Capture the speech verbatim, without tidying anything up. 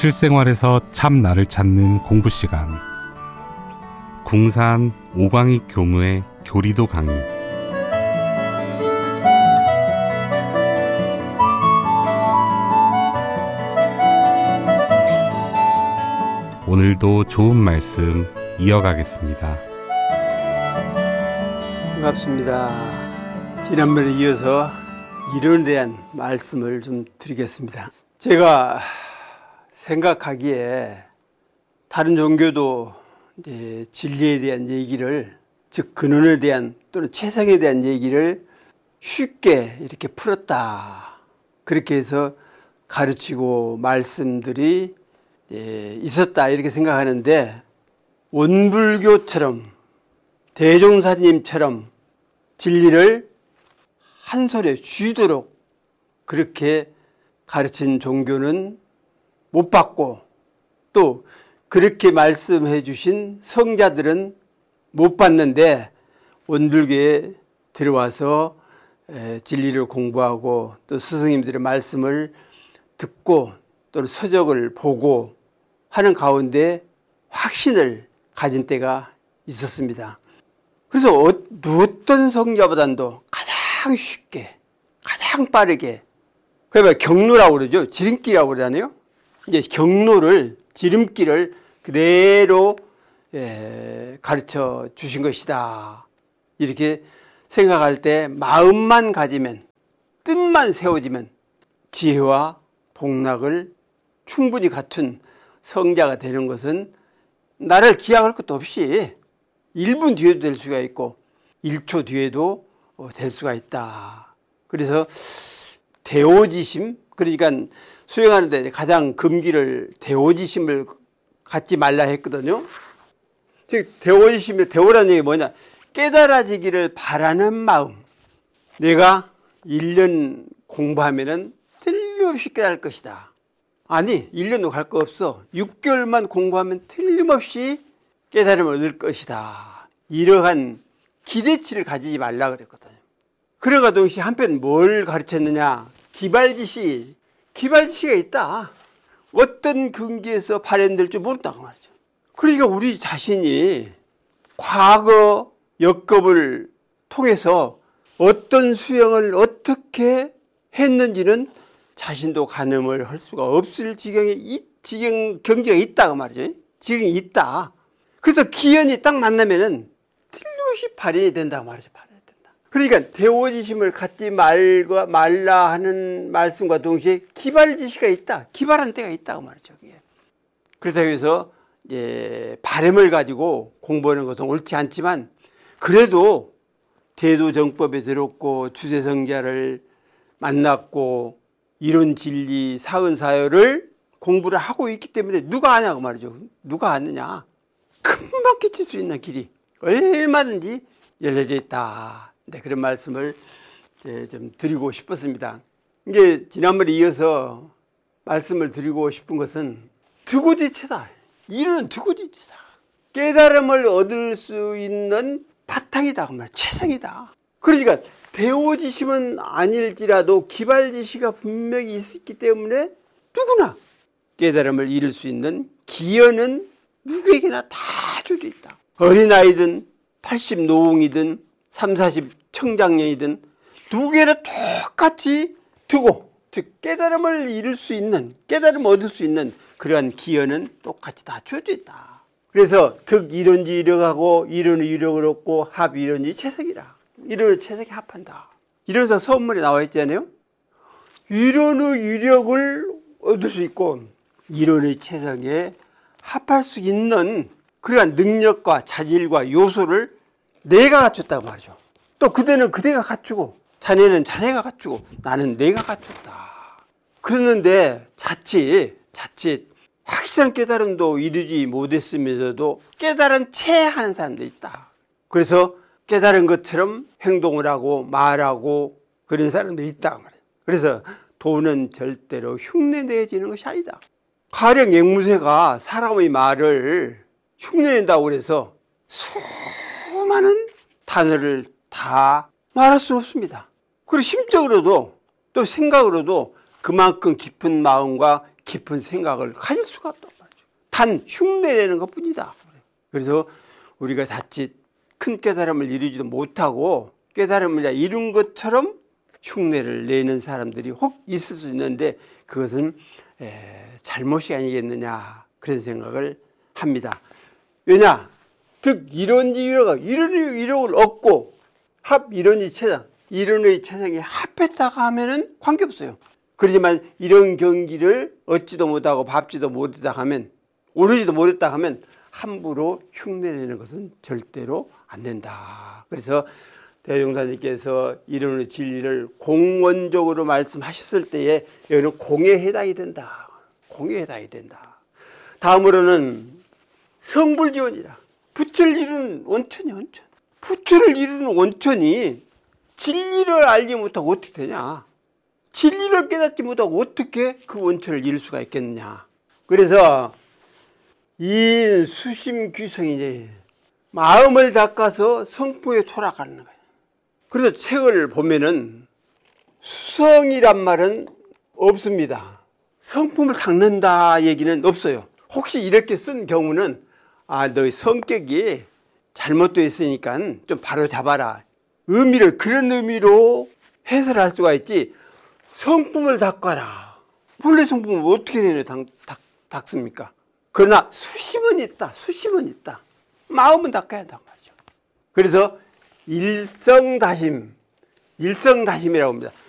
실생활에서 참 나를 찾는 공부 시간. 궁산 오광익 교무의 교리도 강의. 오늘도 좋은 말씀 이어가겠습니다. 반갑습니다. 지난번에 이어서 이론에 대한 말씀을 좀 드리겠습니다. 제가 생각하기에 다른 종교도 이제 진리에 대한 얘기를, 즉 근원에 대한 또는 최성에 대한 얘기를 쉽게 이렇게 풀었다, 그렇게 해서 가르치고 말씀들이 있었다, 이렇게 생각하는데, 원불교처럼 대종사님처럼 진리를 한 손에 쥐도록 그렇게 가르친 종교는 못 봤고, 또 그렇게 말씀해 주신 성자들은 못 봤는데, 원불교에 들어와서 진리를 공부하고 또 스승님들의 말씀을 듣고 또는 서적을 보고 하는 가운데 확신을 가진 때가 있었습니다. 그래서 어떤 성자보다도 가장 쉽게, 가장 빠르게, 그러니까 경로라고 그러죠. 지름길이라고 그러잖아요. 이제 경로를, 지름길을 그대로 예, 가르쳐 주신 것이다, 이렇게 생각할 때 마음만 가지면, 뜻만 세워지면 지혜와 복락을 충분히 갖춘 성자가 되는 것은 나를 기약할 것도 없이 일 분 뒤에도 될 수가 있고 일 초 뒤에도 될 수가 있다. 그래서 대오지심, 그러니까 수행하는데 가장 금기를 대오지심을 갖지 말라 했거든요. 즉 대오지심의 대오라는 얘기 뭐냐, 깨달아지기를 바라는 마음. 내가 일 년 공부하면은 틀림없이 깨달을 것이다. 아니, 일 년도 갈 거 없어. 육 개월만 공부하면 틀림없이 깨달음을 얻을 것이다. 이러한 기대치를 가지지 말라 그랬거든요. 그러가 동시에 한편 뭘 가르쳤느냐, 기발지시. 기발지시가 있다. 어떤 근기에서 발현될 줄 모른다고 말이죠. 그러니까 우리 자신이 과거 역겁을 통해서 어떤 수행을 어떻게 했는지는 자신도 가늠을 할 수가 없을 지경에, 이 지경 경지가 있다고 말이죠. 지경이 있다. 그래서 기연이 딱 만나면은 틀림없이 발현이 된다고 말이죠. 발현이 된다. 그러니까 대오지심을 갖지 말과 말라 하는 말씀과 동시에 기발지시가 있다. 기발한 때가 있다고 말이죠. 그게. 그렇다고 해서 예, 바람을 가지고 공부하는 것은 옳지 않지만, 그래도 대도정법에 들었고 주세성자를 만났고 이론 진리 사은사열을 공부를 하고 있기 때문에 누가 아냐고 말이죠. 누가 아느냐. 금방 깨칠 수 있는 길이 얼마든지 열려져 있다. 네, 그런 말씀을 좀 드리고 싶었습니다. 이게 지난번에 이어서 말씀을 드리고 싶은 것은 드고지체다. 이론은 드고지체다. 깨달음을 얻을 수 있는 바탕이다, 그 말, 최성이다. 그러니까 대오지심은 아닐지라도 기발지시가 분명히 있기 때문에 누구나 깨달음을 이룰 수 있는 기연은 누구에게나 다 주어져 있다. 어린아이든 팔십 노웅이든 삼사십 청장년이든 누구에게나 똑같이 두고, 즉 깨달음을 이룰 수 있는, 깨달음을 얻을 수 있는 그러한 기연은 똑같이 다 주어져 있다. 그래서 득 이론지 이력하고 이론의 유력을 얻고 합 이론지 채석이라. 이론의 채석이 합한다. 이론서 서문에 나와 있잖아요. 이론의 유력을 얻을 수 있고 이론의 채석에 합할 수 있는 그러한 능력과 자질과 요소를 내가 갖췄다고 말이죠. 또 그대는 그대가 갖추고 자네는 자네가 갖추고 나는 내가 갖췄다. 그러는데 자칫 자칫 확실한 깨달음도 이루지 못했으면서도 깨달은 채 하는 사람도 있다. 그래서 깨달은 것처럼 행동을 하고 말하고 그런 사람도 있다 말이에요. 그래서 도는 절대로 흉내내지는 것이 아니다. 가령 앵무새가 사람의 말을 흉내낸다고 그래서 수많은 단어를 다 말할 수 없습니다. 그리고 심적으로도 또 생각으로도 그만큼 깊은 마음과 깊은 생각을 가질 수가 없단 말이죠. 단 흉내내는 것뿐이다. 그래서 우리가 자칫 큰 깨달음을 이루지도 못하고 깨달음을 이룬 것처럼 흉내를 내는 사람들이 혹 있을 수 있는데 그것은 에, 잘못이 아니겠느냐 그런 생각을 합니다. 왜냐? 즉 이론지 이론가 이론의 이론을 얻고 합 이론지 최상 이론의 최상에 합했다가 하면은 관계없어요. 그렇지만 이런 경기를 얻지도 못하고 밟지도 못했다 하면 오르지도 못했다 하면 함부로 흉내내는 것은 절대로 안 된다. 그래서 대종사님께서 이론의 진리를 공원적으로 말씀하셨을 때에 여기는 공에 해당이 된다. 공에 해당이 된다. 다음으로는 성불지원이다. 부처를 이루는 원천이 원천. 부처를 이루는 원천이 진리를 알지 못하고 어떻게 되냐. 진리를 깨닫지 못하고 어떻게 그 원천을 이룰 수가 있겠느냐. 그래서 이 수심귀성이지 마음을 닦아서 성품에 돌아가는 거예요. 그래서 책을 보면은 수성이란 말은 없습니다. 성품을 닦는다 얘기는 없어요. 혹시 이렇게 쓴 경우는 아, 너의 성격이 잘못되어 있으니까 좀 바로 잡아라. 의미를 그런 의미로 해설할 수가 있지. 성품을 닦아라. 본래 성품은 어떻게 되는 닦, 닦, 닦습니까? 그러나 수심은 있다. 수심은 있다. 마음은 닦아야 한단 말이죠. 그래서 일성다심, 일성다심이라고 합니다.